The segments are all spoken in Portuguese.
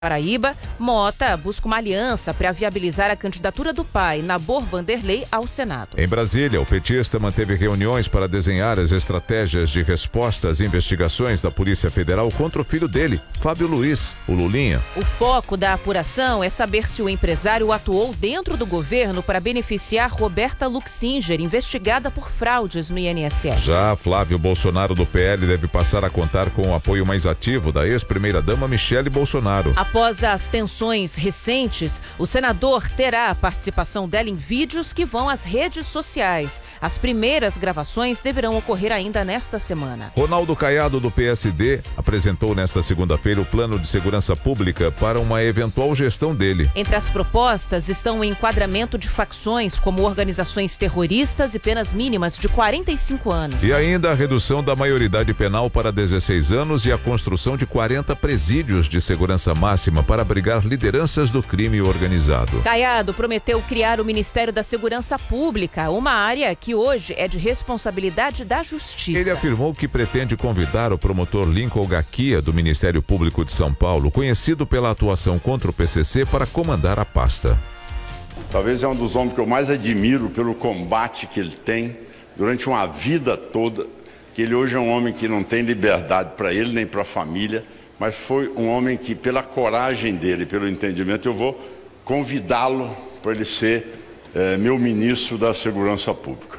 Paraíba, Mota busca uma aliança para viabilizar a candidatura do pai, Nabor Vanderlei, ao Senado. Em Brasília, o petista manteve reuniões para desenhar as estratégias de resposta às investigações da Polícia Federal contra o filho dele, Fábio Luiz, o Lulinha. O foco da apuração é saber se o empresário atuou dentro do governo para beneficiar Roberta Luxinger, investigada por fraudes no INSS. Já Flávio Bolsonaro do PL deve passar a contar com o apoio mais ativo da ex-primeira-dama Michele Bolsonaro. Após as tensões recentes, o senador terá a participação dela em vídeos que vão às redes sociais. As primeiras gravações deverão ocorrer ainda nesta semana. Ronaldo Caiado, do PSD, apresentou nesta segunda-feira o plano de segurança pública para uma eventual gestão dele. Entre as propostas estão o enquadramento de facções como organizações terroristas e penas mínimas de 45 anos. E ainda a redução da maioridade penal para 16 anos e a construção de 40 presídios de segurança máxima para abrigar lideranças do crime organizado. Caiado prometeu criar o Ministério da Segurança Pública, uma área que hoje é de responsabilidade da Justiça. Ele afirmou que pretende convidar o promotor Lincoln Gaquia, do Ministério Público de São Paulo, conhecido pela atuação contra o PCC, para comandar a pasta. Talvez é um dos homens que eu mais admiro pelo combate que ele tem durante uma vida toda, que ele hoje é um homem que não tem liberdade para ele nem para a família, mas foi um homem que, pela coragem dele, pelo entendimento, eu vou convidá-lo para ele ser meu ministro da Segurança Pública.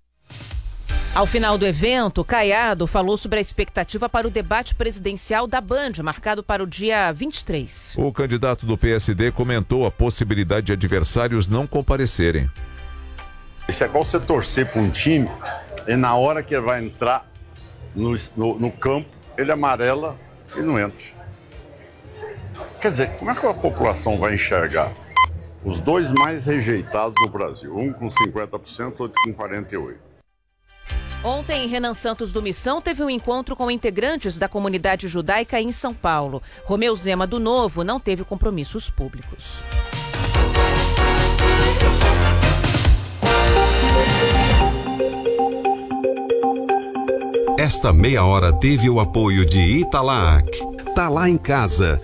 Ao final do evento, Caiado falou sobre a expectativa para o debate presidencial da Band, marcado para o dia 23. O candidato do PSD comentou a possibilidade de adversários não comparecerem. Isso é igual você torcer para um time e na hora que ele vai entrar no campo, ele amarela e não entra. Quer dizer, como é que a população vai enxergar os dois mais rejeitados no Brasil? Um com 50%, outro com 48%. Ontem, Renan Santos do Missão teve um encontro com integrantes da comunidade judaica em São Paulo. Romeu Zema do Novo não teve compromissos públicos. Esta meia hora teve o apoio de Italac. Tá lá em casa.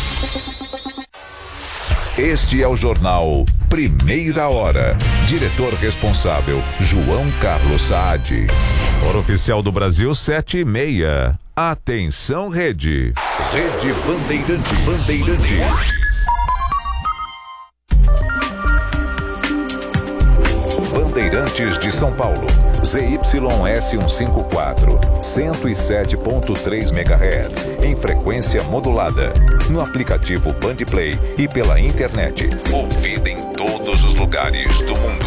Este é o jornal Primeira Hora. Diretor responsável, João Carlos Saad. Hora oficial do Brasil, 7h30. Atenção, Rede. Rede Bandeirantes. Bandeirantes de São Paulo. ZYS 154, 107.3 MHz, em frequência modulada, no aplicativo Bandplay e pela internet. Ouvida em todos os lugares do mundo.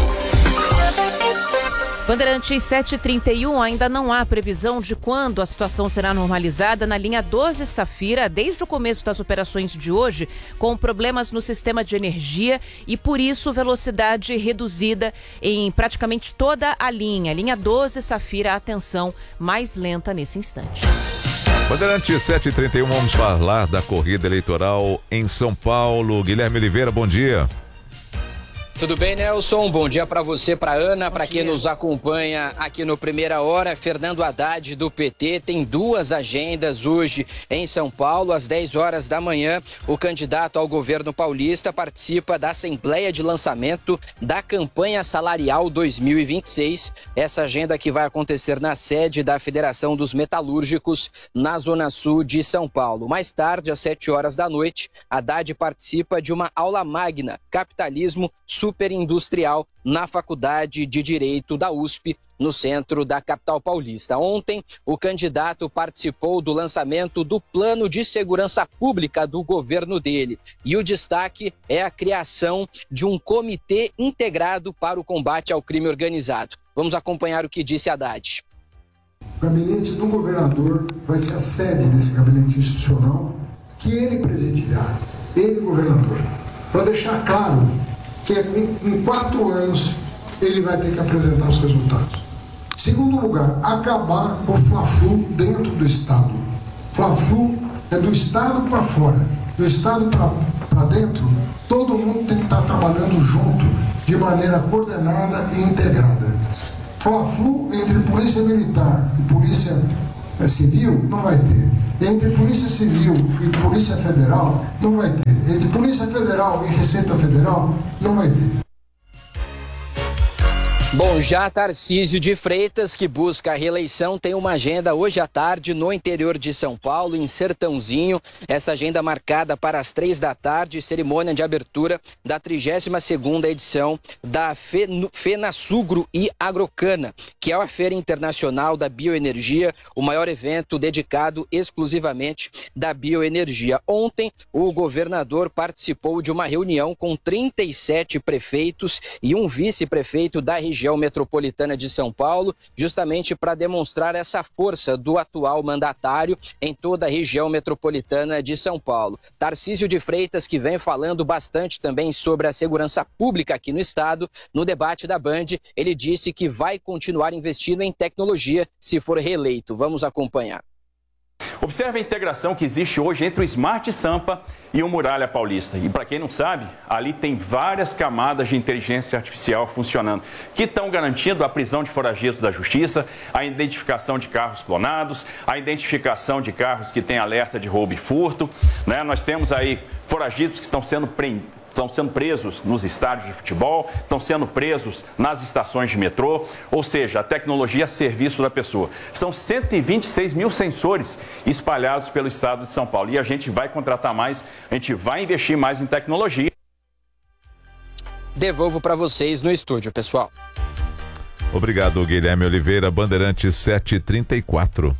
Bandeirantes 7h31, ainda não há previsão de quando a situação será normalizada na linha 12 Safira, desde o começo das operações de hoje, com problemas no sistema de energia e, por isso, velocidade reduzida em praticamente toda a linha. Linha 12 Safira, atenção, mais lenta nesse instante. Bandeirantes 7h31, vamos falar da corrida eleitoral em São Paulo. Guilherme Oliveira, bom dia. Tudo bem, Nelson? Bom dia para você, para Ana, para quem nos acompanha aqui no Primeira Hora. Fernando Haddad, do PT, tem duas agendas hoje em São Paulo. Às 10 horas da manhã, o candidato ao governo paulista participa da Assembleia de Lançamento da Campanha Salarial 2026. Essa agenda que vai acontecer na sede da Federação dos Metalúrgicos, na Zona Sul de São Paulo. Mais tarde, às 7 horas da noite, Haddad participa de uma aula magna, Capitalismo Superindustrial, na Faculdade de Direito da USP, no centro da capital paulista. Ontem, o candidato participou do lançamento do Plano de Segurança Pública do governo dele. E o destaque é a criação de um comitê integrado para o combate ao crime organizado. Vamos acompanhar o que disse Haddad. O gabinete do governador vai ser a sede desse gabinete institucional que ele presidirá, ele governador, para deixar claro que em 4 anos ele vai ter que apresentar os resultados. Segundo lugar, acabar com o Fla-Flu dentro do Estado. Fla-Flu é do Estado para fora, do Estado para dentro. Todo mundo tem que estar trabalhando junto, de maneira coordenada e integrada. Fla-Flu entre Polícia Militar e Polícia civil, não vai ter. Entre Polícia Civil e Polícia Federal, não vai ter. Entre Polícia Federal e Receita Federal, não vai ter. Bom, já Tarcísio de Freitas, que busca a reeleição, tem uma agenda hoje à tarde no interior de São Paulo, em Sertãozinho. Essa agenda marcada para as 3 da tarde, cerimônia de abertura da 32ª edição da FenaSugro e Agrocana, que é a Feira Internacional da Bioenergia, o maior evento dedicado exclusivamente da bioenergia. Ontem, o governador participou de uma reunião com 37 prefeitos e um vice-prefeito da região metropolitana de São Paulo, justamente para demonstrar essa força do atual mandatário em toda a região metropolitana de São Paulo. Tarcísio de Freitas, que vem falando bastante também sobre a segurança pública aqui no estado, no debate da Band, ele disse que vai continuar investindo em tecnologia se for reeleito. Vamos acompanhar. Observe a integração que existe hoje entre o Smart Sampa e o Muralha Paulista. E para quem não sabe, ali tem várias camadas de inteligência artificial funcionando, que estão garantindo a prisão de foragidos da justiça, a identificação de carros clonados, a identificação de carros que têm alerta de roubo e furto, né? Nós temos aí foragidos que estão sendo presos nos estádios de futebol, estão sendo presos nas estações de metrô, ou seja, a tecnologia a serviço da pessoa. São 126 mil sensores espalhados pelo estado de São Paulo e a gente vai contratar mais, a gente vai investir mais em tecnologia. Devolvo para vocês no estúdio, pessoal. Obrigado, Guilherme Oliveira, Bandeirantes 7h34.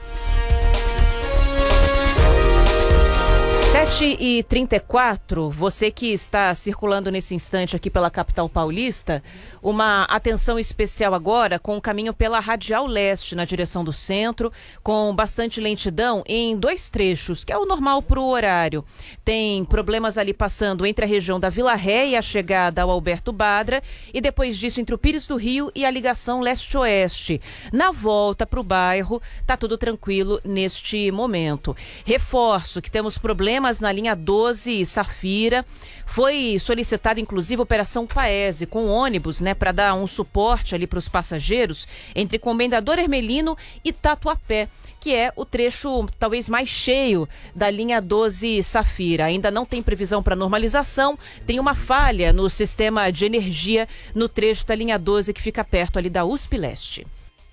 7h34, você que está circulando nesse instante aqui pela capital paulista, uma atenção especial agora com o caminho pela Radial Leste na direção do centro, com bastante lentidão em 2 trechos, que é o normal para o horário. Tem problemas ali passando entre a região da Vila Ré e a chegada ao Alberto Badra, e depois disso entre o Pires do Rio e a ligação leste-oeste. Na volta para o bairro, tá tudo tranquilo neste momento. Reforço que temos problemas na linha 12 Safira. Foi solicitada inclusive a Operação Paese com ônibus, para dar um suporte ali para os passageiros entre Comendador Hermelino e Tatuapé, que é o trecho talvez mais cheio da linha 12 Safira. Ainda não tem previsão para normalização, tem uma falha no sistema de energia no trecho da linha 12 que fica perto ali da USP Leste.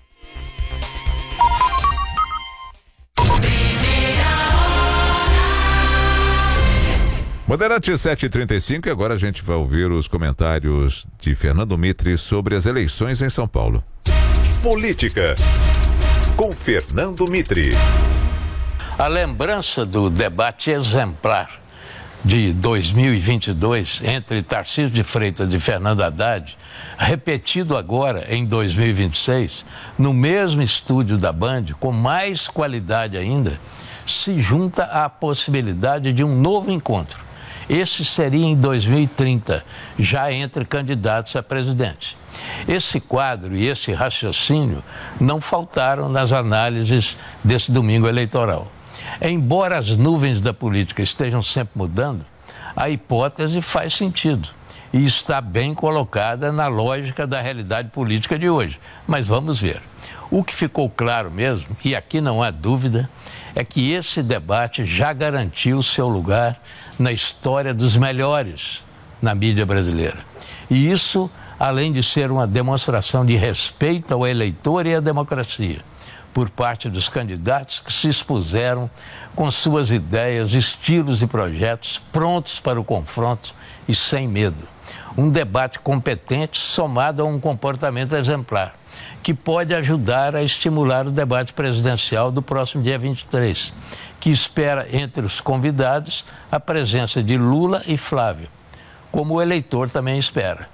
Bandeirantes 7h35 e agora a gente vai ouvir os comentários de Fernando Mitre sobre as eleições em São Paulo. Política, com Fernando Mitre. A lembrança do debate exemplar de 2022 entre Tarcísio de Freitas e Fernando Haddad, repetido agora em 2026, no mesmo estúdio da Band, com mais qualidade ainda, se junta à possibilidade de um novo encontro. Esse seria em 2030, já entre candidatos a presidente. Esse quadro e esse raciocínio não faltaram nas análises desse domingo eleitoral. Embora as nuvens da política estejam sempre mudando, a hipótese faz sentido e está bem colocada na lógica da realidade política de hoje. Mas vamos ver. O que ficou claro mesmo, e aqui não há dúvida, é que esse debate já garantiu seu lugar na história dos melhores na mídia brasileira. E isso, além de ser uma demonstração de respeito ao eleitor e à democracia, por parte dos candidatos que se expuseram com suas ideias, estilos e projetos prontos para o confronto e sem medo. Um debate competente somado a um comportamento exemplar, que pode ajudar a estimular o debate presidencial do próximo dia 23, que espera entre os convidados a presença de Lula e Flávio, como o eleitor também espera.